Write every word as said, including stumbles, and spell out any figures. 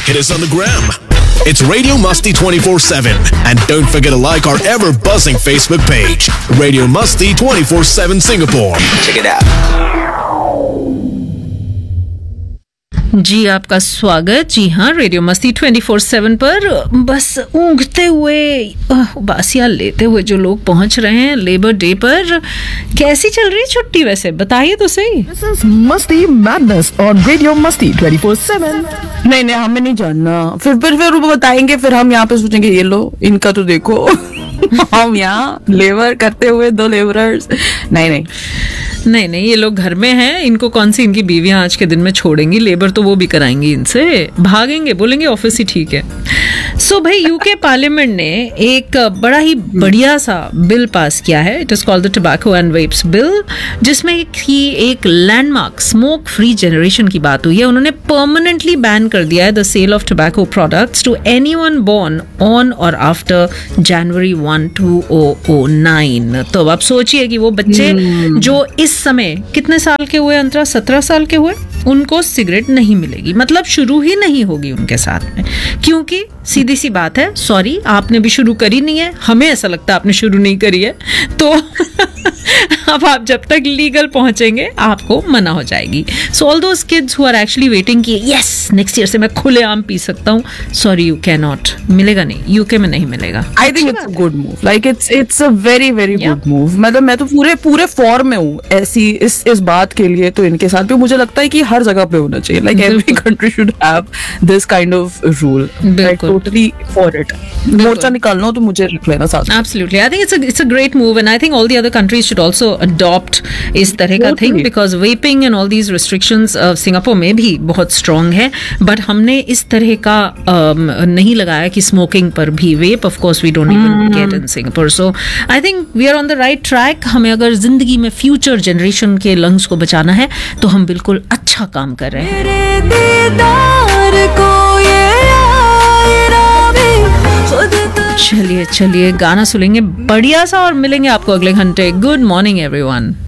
Hit us on the gram. It's Radio Musty twenty-four seven. And don't forget to like our ever-buzzing Facebook page, Radio Musty twenty-four seven Singapore. Check it out. जी आपका स्वागत। जी हाँ, radio मस्ती twenty four seven पर बस ऊँघते हुए उबासियाँ लेते हुए जो लोग पहुँच रहे हैं लेबर डे पर। कैसी चल रही है छुट्टी वैसे, बताइए तो सही। This is मस्ती मैडनेस on रेडियो मस्ती ट्वेंटी फोर सेवन। नहीं नहीं हमें नहीं जानना, फिर फिर फिर वो बताएंगे, फिर हम यहाँ पे सोचेंगे ये लो इनका तो देखो। हम यहाँ लेबर करते हुए दो लेबरर्स। नहीं नहीं नहीं नहीं ये लोग घर में हैं, इनको कौन सी इनकी बीवियां आज के दिन में छोड़ेंगी। लेबर तो वो भी कराएंगी, इनसे भागेंगे, बोलेंगे ऑफिस ही ठीक है। सो so, भाई यूके पार्लियामेंट ने एक बड़ा ही बढ़िया सा बिल पास किया है। It is called the tobacco and वेप्स bill, जिसमें की एक लैंडमार्क स्मोक फ्री जनरेशन की बात हुई है। उन्होंने परमानेंटली बैन कर दिया है the cell of tobacco products to anyone born on और आफ्टर जनवरी वन टू नाइन। तो अब सोचिए कि वो बच्चे जो इस समय कितने साल के हुए, अंतरा सत्रह साल के हुए, उनको सिगरेट नहीं मिलेगी, मतलब शुरू ही नहीं होगी उनके साथ में। क्योंकि सीधी सी बात है, सॉरी आपने भी शुरू करी नहीं है, हमें ऐसा लगता है आपने शुरू नहीं करी है, तो अब आप जब तक लीगल पहुंचेंगे आपको मना हो जाएगी। So all those kids who are actually waiting कि यस नेक्स्ट ईयर से मैं खुलेआम पी सकता हूँ, सॉरी यू कैन नॉट, मिलेगा नहीं, यूके में नहीं मिलेगा। I think it's a good move, like it's it's a very very good move. मतलब मैं तो पूरे पूरे फॉर्म में हूँ ऐसी इस इस बात के लिए। तो इनके साथ भी मुझे लगता है कि हर जगह पे होना चाहिए, like every country should have this kind of rule. Like totally for it. मोर्चा निकालना हो तो मुझे रख लेना साथ। Absolutely, I think it's it's a great move and I think all the other countries should also adopt इस तरह का thing, because vaping and all these restrictions Singapore में भी बहुत स्ट्रांग है, बट हमने इस तरह का um, नहीं लगाया कि स्मोकिंग पर भी वेप। Of course we don't even get in Singapore, so I think we are on the right track. हमें अगर जिंदगी में फ्यूचर जनरेशन के लंग्स को बचाना है तो हम बिल्कुल अच्छा काम कर रहे हैं। चलिए चलिए गाना सुनेंगे बढ़िया सा और मिलेंगे आपको अगले घंटे। Good morning everyone.